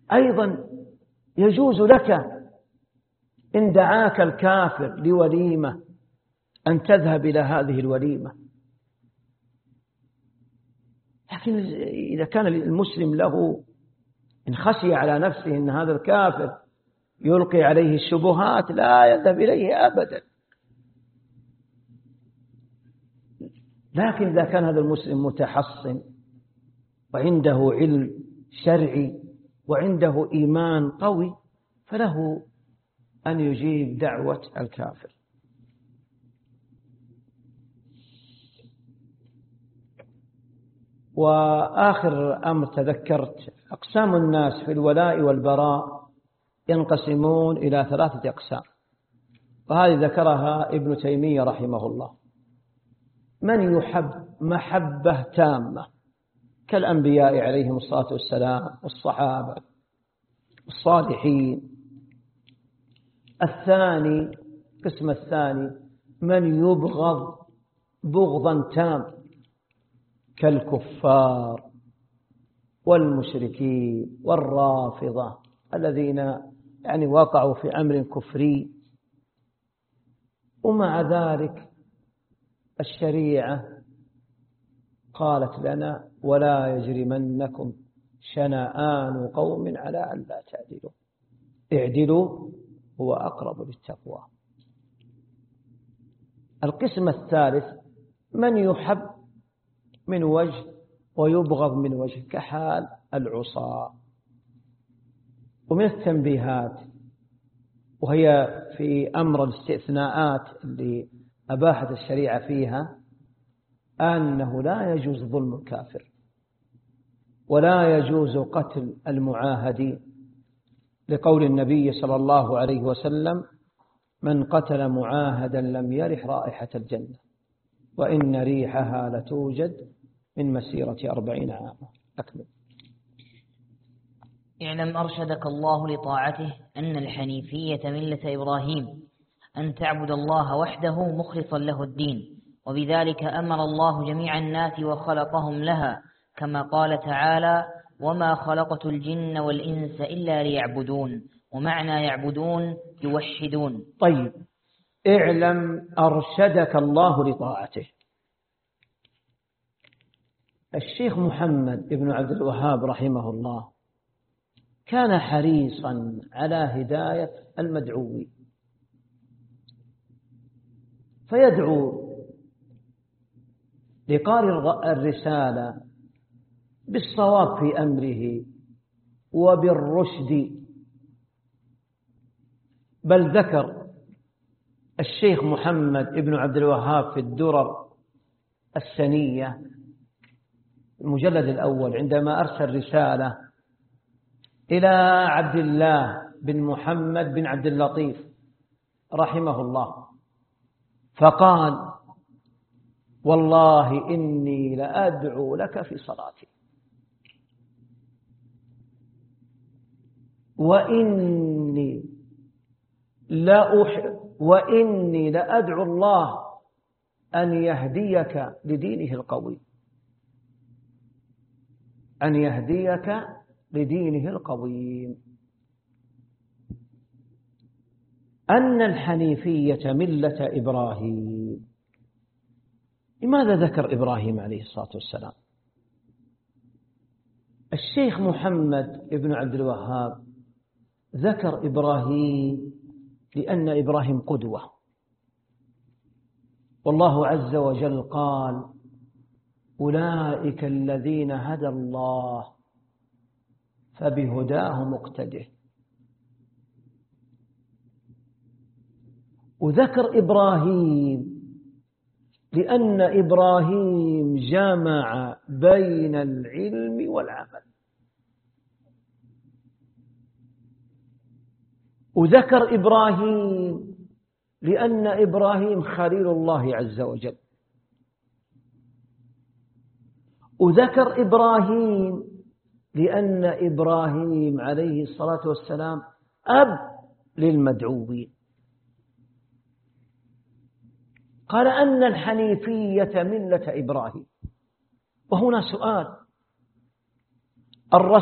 أيضا يجوز لك إن دعاك الكافر لوليمة أن تذهب إلى هذه الوليمة، لكن إذا كان المسلم له إن خشي على نفسه أن هذا الكافر يلقي عليه الشبهات لا يذهب إليه أبدا. لكن إذا كان هذا المسلم متحصن وعنده علم شرعي وعنده إيمان قوي فله أن يجيب دعوة الكافر. وآخر أمر تذكرت، أقسام الناس في الولاء والبراء ينقسمون إلى 3 أقسام، وهذه ذكرها ابن تيمية رحمه الله. من يحب محبة تامة كالأنبياء عليهم الصلاة والسلام والصحابة الصالحين. القسم الثاني من يبغض بغضا تام كالكفار والمشركين والرافضة الذين وقعوا في أمر كفري، ومع ذلك الشريعة قالت لنا ولا يجرمنكم شنآن قوم على أن لا تعدلوا اعدلوا هو أقرب للتقوى. القسم الثالث من يحب من وجه ويبغض من وجه كحال العصاة. ومن التنبيهات وهي في أمر الاستثناءات اللي أباحت الشريعة فيها أنه لا يجوز ظلم الكافر ولا يجوز قتل المعاهدين، لقول النبي صلى الله عليه وسلم من قتل معاهدا لم يرح رائحة الجنة وإن ريحها لتوجد من مسيرة 40 عاما. أكمل. اعلم أرشدك الله لطاعته أن الحنيفية ملة إبراهيم، أن تعبد الله وحده مخلصا له الدين، وبذلك أمر الله جميع الناس وخلقهم لها، كما قال تعالى وما خلقت الجن والإنس إلا ليعبدون، ومعنى يعبدون يوحدون. طيب، اعلم أرشدك الله لطاعته. الشيخ محمد بن عبد الوهاب رحمه الله كان حريصا على هداية المدعوين، فيدعو لقارئ الرسالة بالصواب في أمره وبالرشد. بل ذكر الشيخ محمد بن عبد الوهاب في الدرر السنية المجلد الأول عندما أرسل رسالة إلى عبد الله بن محمد بن عبد اللطيف رحمه الله، فقال والله إني لأدعو لك في صلاتي وإني لأدعو الله أن يهديك لدينه القوي، أن يهديك لدينه القويم. أن الحنيفية ملة إبراهيم. لماذا ذكر إبراهيم عليه الصلاة والسلام؟ الشيخ محمد بن عبد الوهاب ذكر إبراهيم لأن إبراهيم قدوة، والله عز وجل قال أولئك الذين هدى الله فبهداه مقتده. وذكر إبراهيم لأن إبراهيم جمع بين العلم والعمل. وذكر إبراهيم لأن إبراهيم خليل الله عز وجل. وذكر إبراهيم لأن إبراهيم عليه الصلاة والسلام أب للمدعوين. قال أن الحنيفية ملة إبراهيم. وهنا سؤال،